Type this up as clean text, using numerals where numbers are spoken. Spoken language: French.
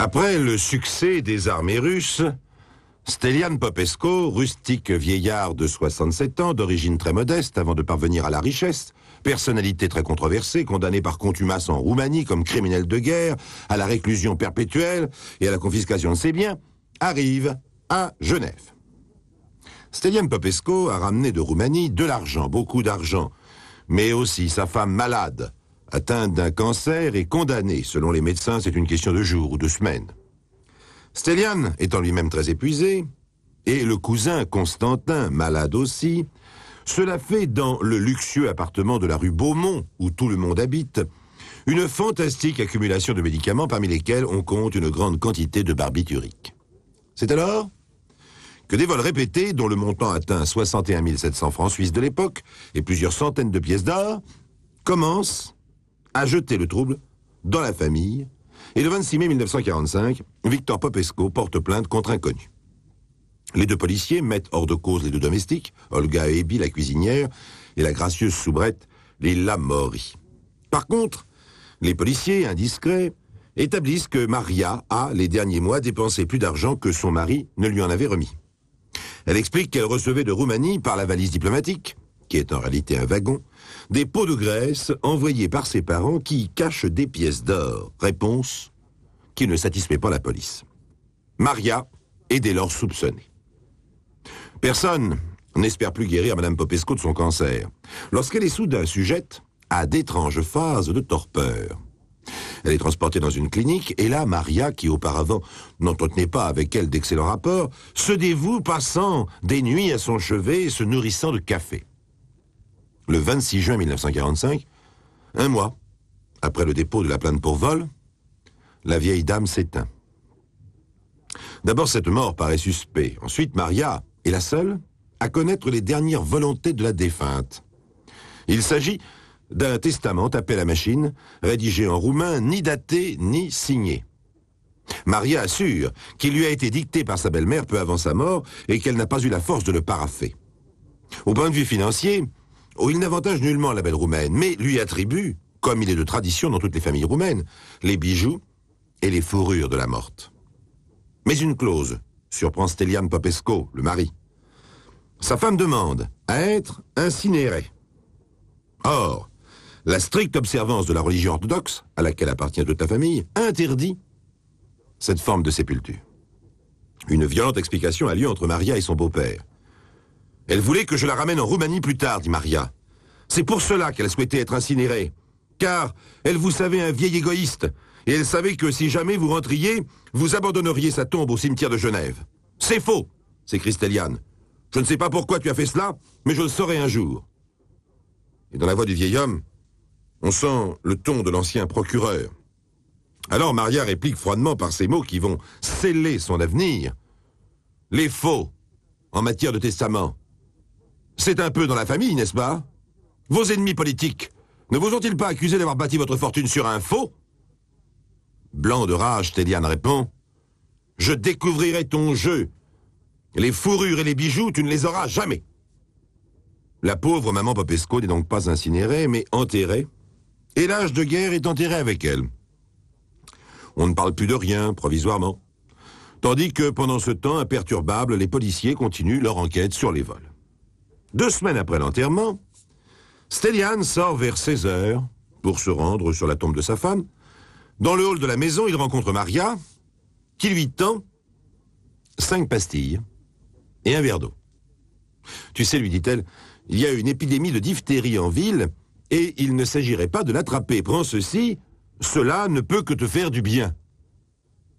Après le succès des armées russes, Stelian Popescu, rustique vieillard de 67 ans, d'origine très modeste avant de parvenir à la richesse, personnalité très controversée, condamné par contumace en Roumanie comme criminel de guerre, à la réclusion perpétuelle et à la confiscation de ses biens, arrive à Genève. Stelian Popescu a ramené de Roumanie de l'argent, beaucoup d'argent, mais aussi sa femme malade, atteinte d'un cancer et condamnée. Selon les médecins, c'est une question de jours ou de semaines. Stelian étant lui-même très épuisé, et le cousin Constantin, malade aussi, cela fait dans le luxueux appartement de la rue Beaumont, où tout le monde habite, une fantastique accumulation de médicaments parmi lesquels on compte une grande quantité de barbiturique. C'est alors que des vols répétés, dont le montant atteint 61 700 francs suisses de l'époque et plusieurs centaines de pièces d'or, commencent à jeter le trouble dans la famille. Et le 26 mai 1945, Victor Popescu porte plainte contre inconnu. Les deux policiers mettent hors de cause les deux domestiques, Olga Ebi, la cuisinière, et la gracieuse soubrette Lilla Mori. Par contre, les policiers, indiscrets, établissent que Maria a, les derniers mois, dépensé plus d'argent que son mari ne lui en avait remis. Elle explique qu'elle recevait de Roumanie, par la valise diplomatique, qui est en réalité un wagon, des pots de graisse envoyés par ses parents qui y cachent des pièces d'or. Réponse qui ne satisfait pas la police. Maria est dès lors soupçonnée. Personne n'espère plus guérir Mme Popescu de son cancer, lorsqu'elle est soudain sujette à d'étranges phases de torpeur. Elle est transportée dans une clinique, et là, Maria, qui auparavant n'entretenait pas avec elle d'excellents rapports, se dévoue, passant des nuits à son chevet et se nourrissant de café. Le 26 juin 1945, un mois après le dépôt de la plainte pour vol, la vieille dame s'éteint. D'abord, cette mort paraît suspecte. Ensuite, Maria est la seule à connaître les dernières volontés de la défunte. Il s'agit d'un testament tapé à la machine, rédigé en roumain, ni daté, ni signé. Maria assure qu'il lui a été dicté par sa belle-mère peu avant sa mort et qu'elle n'a pas eu la force de le parapher. Au point de vue financier, il n'avantage nullement la belle roumaine, mais lui attribue, comme il est de tradition dans toutes les familles roumaines, les bijoux et les fourrures de la morte. Mais une clause surprend Stelian Popescu, le mari. Sa femme demande à être incinérée. Or, la stricte observance de la religion orthodoxe, à laquelle appartient toute la famille, interdit cette forme de sépulture. Une violente explication a lieu entre Maria et son beau-père. « Elle voulait que je la ramène en Roumanie plus tard, dit Maria. C'est pour cela qu'elle souhaitait être incinérée. Car elle vous savait un vieil égoïste, et elle savait que si jamais vous rentriez, vous abandonneriez sa tombe au cimetière de Genève. C'est faux, s'écrie Stelian. Je ne sais pas pourquoi tu as fait cela, mais je le saurai un jour. » Et dans la voix du vieil homme, on sent le ton de l'ancien procureur. Alors Maria réplique froidement par ces mots qui vont sceller son avenir. Les faux, en matière de testament, c'est un peu dans la famille, n'est-ce pas? Vos ennemis politiques ne vous ont-ils pas accusé d'avoir bâti votre fortune sur un faux? Blanc de rage, Stelian répond. Je découvrirai ton jeu. Les fourrures et les bijoux, tu ne les auras jamais. La pauvre maman Popescu n'est donc pas incinérée, mais enterrée, et l'âge de guerre est enterré avec elle. On ne parle plus de rien, provisoirement, tandis que, pendant ce temps imperturbable, les policiers continuent leur enquête sur les vols. 2 semaines après l'enterrement, Stelian sort vers 16 heures pour se rendre sur la tombe de sa femme. Dans le hall de la maison, il rencontre Maria, qui lui tend 5 pastilles et un verre d'eau. Tu sais, lui dit-elle, il y a une épidémie de diphtérie en ville et il ne s'agirait pas de l'attraper. Prends ceci, cela ne peut que te faire du bien.